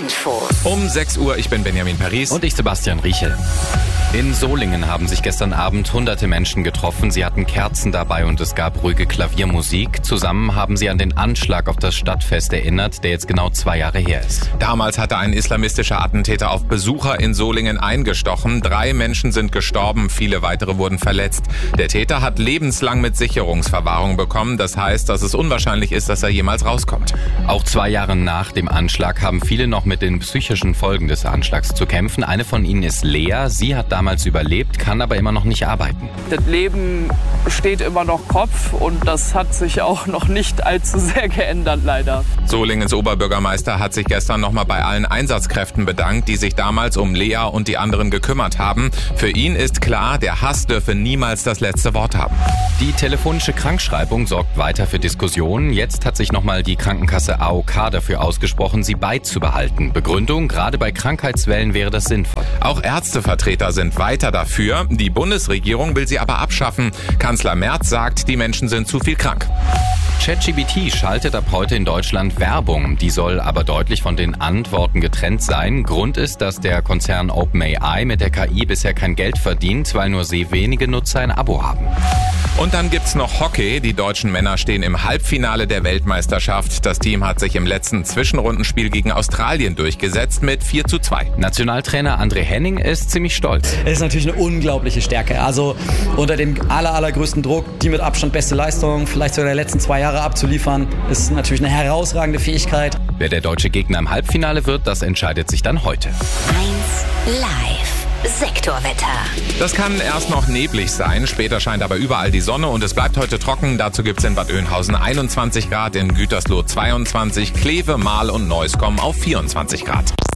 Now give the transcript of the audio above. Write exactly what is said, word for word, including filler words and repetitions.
Info. Um sechs Uhr, ich bin Benjamin Paris. Und ich Sebastian Riechel. In Solingen haben sich gestern Abend hunderte Menschen getroffen. Sie hatten Kerzen dabei und es gab ruhige Klaviermusik. Zusammen haben sie an den Anschlag auf das Stadtfest erinnert, der jetzt genau zwei Jahre her ist. Damals hatte ein islamistischer Attentäter auf Besucher in Solingen eingestochen. Drei Menschen sind gestorben, viele weitere wurden verletzt. Der Täter hat lebenslang mit Sicherungsverwahrung bekommen. Das heißt, dass es unwahrscheinlich ist, dass er jemals rauskommt. Auch zwei Jahre nach dem Anschlag haben viele noch mit den psychischen Folgen des Anschlags zu kämpfen. Eine von ihnen ist Lea. Sie hat damals überlebt, kann aber immer noch nicht arbeiten. Das Leben steht immer noch Kopf und das hat sich auch noch nicht allzu sehr geändert, leider. Solingens Oberbürgermeister hat sich gestern nochmal bei allen Einsatzkräften bedankt, die sich damals um Lea und die anderen gekümmert haben. Für ihn ist klar, der Hass dürfe niemals das letzte Wort haben. Die telefonische Krankschreibung sorgt weiter für Diskussionen. Jetzt hat sich nochmal die Krankenkasse A O K dafür ausgesprochen, sie beizubehalten. Begründung, gerade bei Krankheitswellen wäre das sinnvoll. Auch Ärztevertreter sind weiter dafür. Die Bundesregierung will sie aber abschaffen. Kanzler Merz sagt, die Menschen sind zu viel krank. ChatGPT schaltet ab heute in Deutschland Werbung. Die soll aber deutlich von den Antworten getrennt sein. Grund ist, dass der Konzern OpenAI mit der K I bisher kein Geld verdient, weil nur sehr wenige Nutzer ein Abo haben. Und dann gibt's noch Hockey. Die deutschen Männer stehen im Halbfinale der Weltmeisterschaft. Das Team hat sich im letzten Zwischenrundenspiel gegen Australien durchgesetzt mit vier zu zwei. Nationaltrainer André Henning ist ziemlich stolz. Es ist natürlich eine unglaubliche Stärke. Also unter dem aller, allergrößten Druck, die mit Abstand beste Leistung, vielleicht sogar der letzten zwei Jahre abzuliefern, ist natürlich eine herausragende Fähigkeit. Wer der deutsche Gegner im Halbfinale wird, das entscheidet sich dann heute. eins live. Sektorwetter. Das kann erst noch neblig sein, später scheint aber überall die Sonne und es bleibt heute trocken. Dazu gibt's in Bad Oeynhausen einundzwanzig Grad, in Gütersloh zweiundzwanzig, Kleve, Marl und Neuss kommen auf vierundzwanzig Grad.